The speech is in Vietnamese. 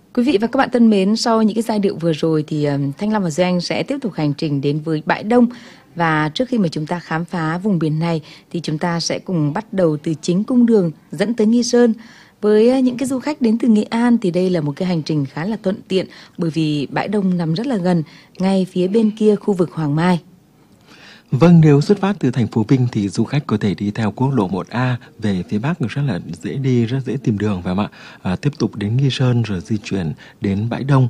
Quý vị và các bạn thân mến, sau những cái giai điệu vừa rồi thì Thanh Long và Duy Anh sẽ tiếp tục hành trình đến với bãi Đông. Và trước khi mà chúng ta khám phá vùng biển này thì chúng ta sẽ cùng bắt đầu từ chính cung đường dẫn tới Nghi Sơn. Với những cái du khách đến từ Nghệ An thì đây là một cái hành trình khá là thuận tiện bởi vì bãi Đông nằm rất là gần, ngay phía bên kia khu vực Hoàng Mai. Vâng, nếu xuất phát từ thành phố Vinh thì du khách có thể đi theo quốc lộ 1A về phía Bắc rất là dễ đi, rất dễ tìm đường phải không ạ? Tiếp tục đến Nghi Sơn rồi di chuyển đến Bãi Đông.